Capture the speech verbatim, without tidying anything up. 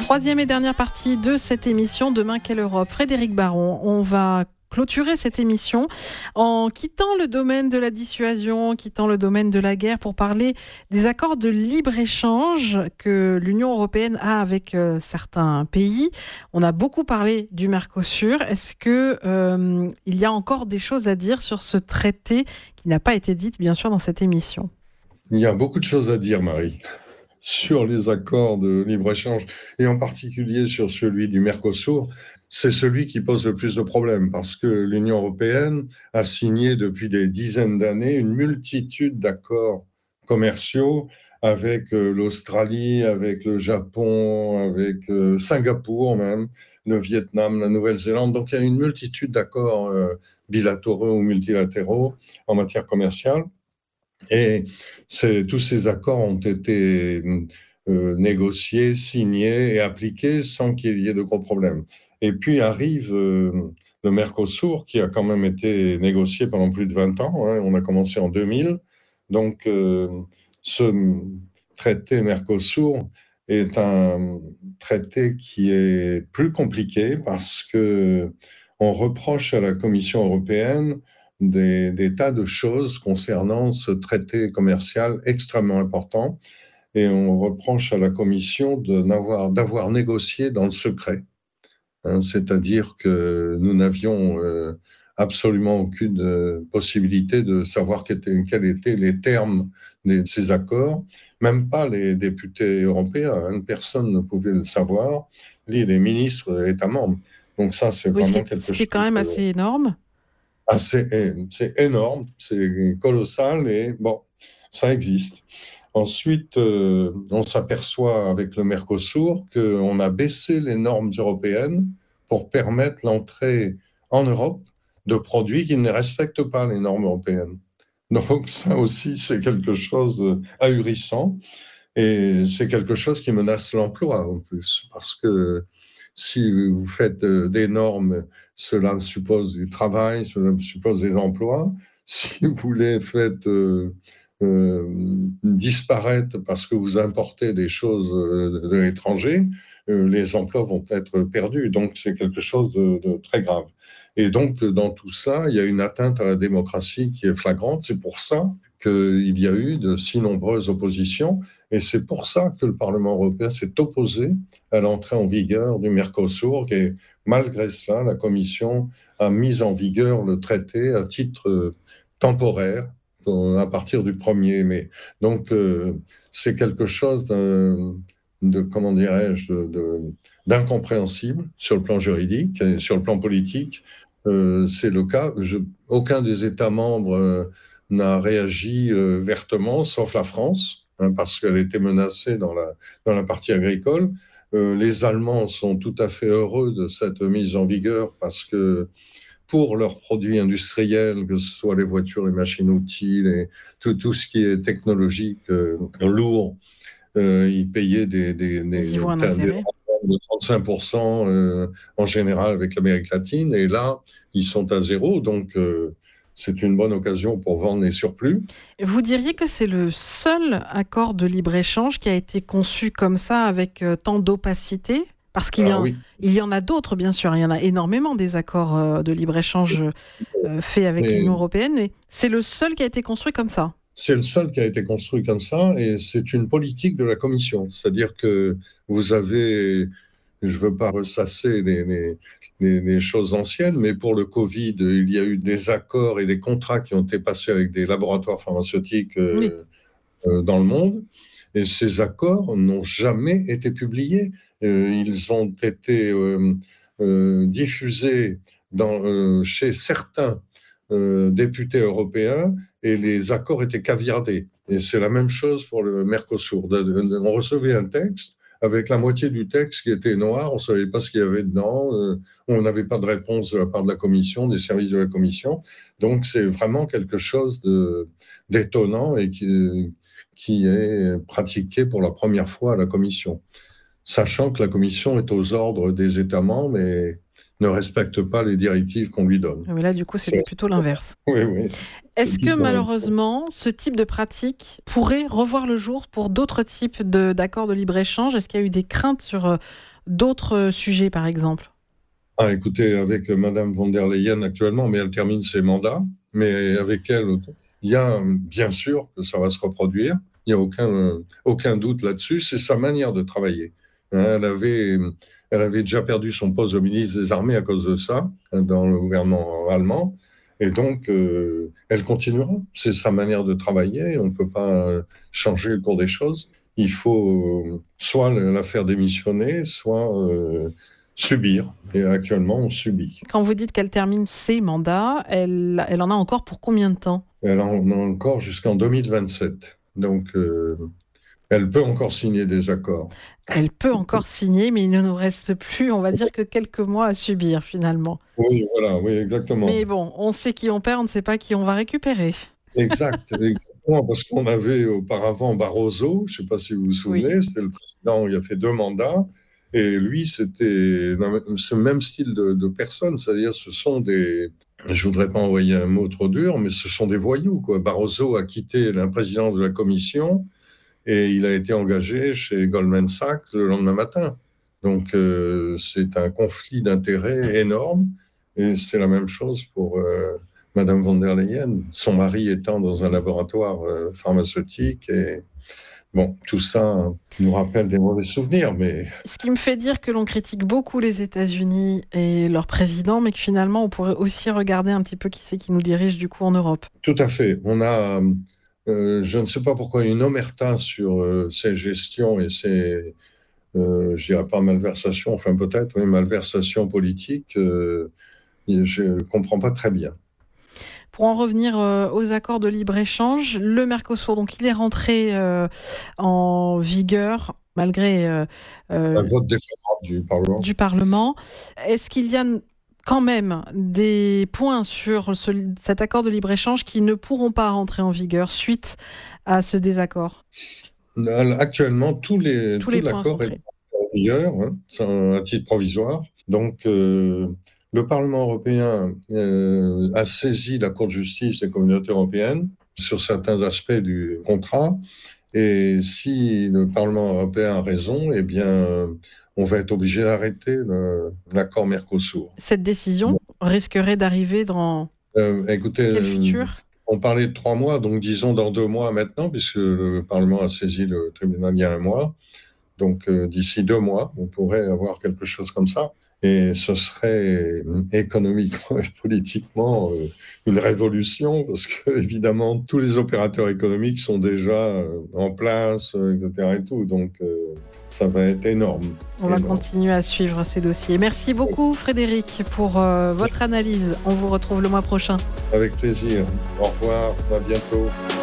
Troisième et dernière partie de cette émission Demain quelle Europe. Frédéric Baron, on va clôturer cette émission en quittant le domaine de la dissuasion, quittant le domaine de la guerre pour parler des accords de libre-échange que l'Union européenne a avec euh, certains pays. On a beaucoup parlé du Mercosur. Est-ce que euh, il y a encore des choses à dire sur ce traité qui n'a pas été dite, bien sûr, dans cette émission? Il y a beaucoup de choses à dire, Marie, sur les accords de libre-échange et en particulier sur celui du Mercosur. C'est celui qui pose le plus de problèmes parce que l'Union européenne a signé depuis des dizaines d'années une multitude d'accords commerciaux avec euh, l'Australie, avec le Japon, avec euh, Singapour même, le Vietnam, la Nouvelle-Zélande. Donc il y a une multitude d'accords euh, bilatéraux ou multilatéraux en matière commerciale. Et c'est, tous ces accords ont été euh, négociés, signés et appliqués sans qu'il y ait de gros problèmes. Et puis arrive euh, le Mercosur, qui a quand même été négocié pendant plus de vingt ans. Hein. On a commencé en deux mille. Donc, euh, ce traité Mercosur est un traité qui est plus compliqué parce que on reproche à la Commission européenne Des, des tas de choses concernant ce traité commercial extrêmement important et on reproche à la Commission de n'avoir, d'avoir négocié dans le secret. Hein, c'est-à-dire que nous n'avions euh, absolument aucune euh, possibilité de savoir quels étaient, quels étaient les termes de ces accords, même pas les députés européens, hein, personne ne pouvait le savoir, ni les ministres États membres. Donc ça, c'est Oui, vraiment ce qui est, quelque ce chose... qui est quand même de... assez énorme. Ah, c'est, c'est énorme, c'est colossal et bon, ça existe. Ensuite, euh, on s'aperçoit avec le Mercosur qu'on a baissé les normes européennes pour permettre l'entrée en Europe de produits qui ne respectent pas les normes européennes. Donc ça aussi, c'est quelque chose d'ahurissant et c'est quelque chose qui menace l'emploi en plus parce que si vous faites des normes, cela suppose du travail, cela suppose des emplois. Si vous les faites euh, euh, disparaître parce que vous importez des choses de l'étranger, euh, les emplois vont être perdus. Donc, c'est quelque chose de, de très grave. Et donc, dans tout ça, il y a une atteinte à la démocratie qui est flagrante. C'est pour ça qu'il y a eu de si nombreuses oppositions. Et c'est pour ça que le Parlement européen s'est opposé à l'entrée en vigueur du Mercosur. Et malgré cela, la Commission a mis en vigueur le traité à titre temporaire à partir du premier mai. Donc, euh, c'est quelque chose de, de comment dirais-je, de, de, d'incompréhensible sur le plan juridique et sur le plan politique. Euh, c'est le cas. Je, aucun des États membres euh, n'a réagi euh, vertement, sauf la France, hein, parce qu'elle était menacée dans la, dans la partie agricole. Euh, les Allemands sont tout à fait heureux de cette mise en vigueur parce que pour leurs produits industriels, que ce soit les voitures, les machines-outils, les, tout, tout ce qui est technologique euh, lourd, euh, ils payaient des, des, des, Ils y voient un des, intérêt. de trente-cinq pour cent euh, en général avec l'Amérique latine, et là, ils sont à zéro, donc euh, c'est une bonne occasion pour vendre les surplus. Vous diriez que c'est le seul accord de libre-échange qui a été conçu comme ça, avec euh, tant d'opacité ? Parce qu'il y, Ah, en, oui. il y en a d'autres, bien sûr. Il y en a énormément des accords euh, de libre-échange euh, faits avec Mais l'Union européenne, mais c'est le seul qui a été construit comme ça. c'est le seul qui a été construit comme ça, et c'est une politique de la Commission. C'est-à-dire que vous avez, je ne veux pas ressasser les, les, les, les choses anciennes, mais pour le Covid, il y a eu des accords et des contrats qui ont été passés avec des laboratoires pharmaceutiques euh, Oui. euh, dans le monde. Et ces accords n'ont jamais été publiés. Euh, ils ont été euh, euh, diffusés dans, euh, chez certains euh, députés européens et les accords étaient caviardés. Et c'est la même chose pour le Mercosur. On recevait un texte avec la moitié du texte qui était noir, on ne savait pas ce qu'il y avait dedans, euh, on n'avait pas de réponse de la part de la Commission, des services de la Commission. Donc c'est vraiment quelque chose de, d'étonnant et qui, qui est pratiqué pour la première fois à la Commission, sachant que la Commission est aux ordres des États membres et ne respecte pas les directives qu'on lui donne. Mais là, du coup, c'était C'est... plutôt l'inverse. Oui, oui. Est-ce que malheureusement, ce type de pratique pourrait revoir le jour pour d'autres types de, d'accords de libre-échange? Est-ce qu'il y a eu des craintes sur euh, d'autres sujets, par exemple? Ah, écoutez, avec Madame von der Leyen actuellement, mais elle termine ses mandats, mais avec elle, il y a bien sûr que ça va se reproduire. Il n'y a aucun, aucun doute là-dessus. C'est sa manière de travailler. Elle avait, elle avait déjà perdu son poste de ministre des Armées à cause de ça, dans le gouvernement allemand. Et donc, euh, elle continuera. C'est sa manière de travailler. On ne peut pas changer le cours des choses. Il faut soit la faire démissionner, soit euh, subir. Et actuellement, on subit. Quand vous dites qu'elle termine ses mandats, elle, elle en a encore pour combien de temps? Elle en a encore jusqu'en deux mille vingt-sept. Donc, euh, elle peut encore signer des accords. Elle peut encore signer, mais il ne nous reste plus, on va dire, que quelques mois à subir, finalement. Oui, voilà, oui, exactement. Mais bon, on sait qui on perd, on ne sait pas qui on va récupérer. Exact, exactement, parce qu'on avait auparavant Barroso, je ne sais pas si vous vous souvenez, oui. C'était le président, il a fait deux mandats, et lui, c'était ce même style de, de personne, c'est-à-dire ce sont des... Je voudrais pas envoyer un mot trop dur, mais ce sont des voyous, quoi. Barroso a quitté la présidence de la commission et il a été engagé chez Goldman Sachs le lendemain matin. Donc, euh, c'est un conflit d'intérêts énorme. Et c'est la même chose pour euh, Madame von der Leyen, son mari étant dans un laboratoire euh, pharmaceutique. Et bon, tout ça nous rappelle des mauvais souvenirs, mais... Ce qui me fait dire que l'on critique beaucoup les États-Unis et leur président, mais que finalement, on pourrait aussi regarder un petit peu qui c'est qui nous dirige du coup en Europe. Tout à fait. On a, euh, je ne sais pas pourquoi, une omerta sur euh, ces gestions et ces, euh, je dirais pas malversations, enfin peut-être, oui, malversations politiques. Euh, je ne comprends pas très bien. Pour en revenir euh, aux accords de libre-échange, le Mercosur, donc il est rentré euh, en vigueur malgré euh, euh, un vote défavorable du Parlement. Du Parlement. Est-ce qu'il y a quand même des points sur ce, cet accord de libre-échange qui ne pourront pas rentrer en vigueur suite à ce désaccord? Actuellement, tous les, tous tout les l'accord points sont est en vigueur, hein, c'est à titre provisoire. Donc, euh, le Parlement européen euh, a saisi la Cour de justice des communautés européennes sur certains aspects du contrat. Et si le Parlement européen a raison, eh bien, on va être obligé d'arrêter le, l'accord Mercosur. Cette décision risquerait d'arriver dans euh, écoutez, quel futur ? On parlait de trois mois, donc disons dans deux mois maintenant, puisque le Parlement a saisi le tribunal il y a un mois. Donc euh, d'ici deux mois, on pourrait avoir quelque chose comme ça. Et ce serait économiquement et politiquement euh, une révolution, parce que évidemment tous les opérateurs économiques sont déjà euh, en place, euh, et cetera. Et tout. Donc euh, ça va être énorme. On énorme. va continuer à suivre ces dossiers. Merci beaucoup Frédéric pour euh, votre analyse. On vous retrouve le mois prochain. Avec plaisir. Au revoir, à bientôt.